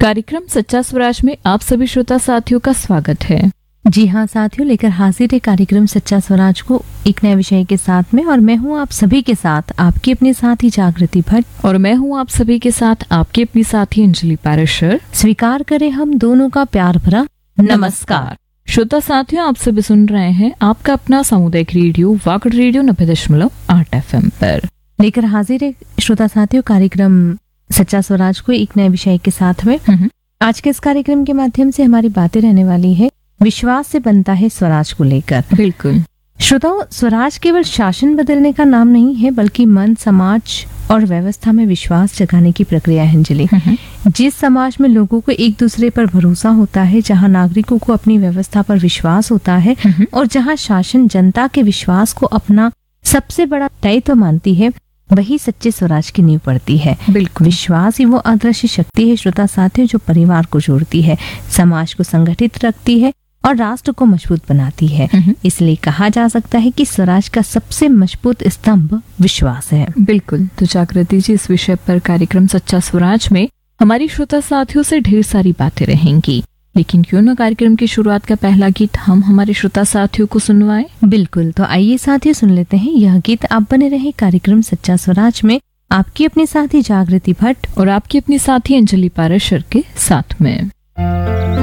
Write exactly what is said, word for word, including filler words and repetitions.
कार्यक्रम सच्चा स्वराज में आप सभी श्रोता साथियों का स्वागत है। जी हाँ साथियों, लेकर हाजिर है कार्यक्रम सच्चा स्वराज को एक नए विषय के साथ में। और मैं हूँ आप सभी के साथ आपकी अपने साथी जागृति भट्ट। और मैं हूँ आप सभी के साथ आपकी अपनी साथी अंजलि पारेशर। स्वीकार करें हम दोनों का प्यार भरा नमस्कार। श्रोता साथियों, आप सभी सुन रहे हैं आपका अपना सामुदायिक रेडियो वाकड़ रेडियो नब्बे दशमलव आठ एफ एम पर। लेकर हाजिर है श्रोता साथियों कार्यक्रम सच्चा स्वराज को एक नए विषय के साथ में। आज के इस कार्यक्रम के माध्यम से हमारी बातें रहने वाली है विश्वास से बनता है स्वराज को लेकर। बिल्कुल श्रोताओं, स्वराज केवल शासन बदलने का नाम नहीं है, बल्कि मन, समाज और व्यवस्था में विश्वास जगाने की प्रक्रिया है। अंजलि, जिस समाज में लोगों को एक दूसरे पर भरोसा होता है, जहां नागरिकों को अपनी व्यवस्था पर विश्वास होता है और जहां शासन जनता के विश्वास को अपना सबसे बड़ा दायित्व मानती है, वही सच्चे स्वराज की नींव पड़ती है। बिल्कुल विश्वास ही वो अदृश्य शक्ति है श्रोता साथियों, जो परिवार को जोड़ती है, समाज को संगठित रखती है और राष्ट्र को मजबूत बनाती है। इसलिए कहा जा सकता है कि स्वराज का सबसे मजबूत स्तंभ विश्वास है। बिल्कुल तो जागृति जी, इस विषय पर कार्यक्रम सच्चा स्वराज में हमारी श्रोता साथियों से ढेर सारी बातें रहेंगी, लेकिन क्यों न कार्यक्रम की शुरुआत का पहला गीत हम हमारे श्रोता साथियों को सुनवाएं। बिल्कुल, तो आइए साथियों सुन लेते हैं यह गीत। आप बने रहे कार्यक्रम सच्चा स्वराज में आपकी अपनी साथी जागृति भट्ट और आपकी अपनी साथी अंजलि पारेशर के साथ में।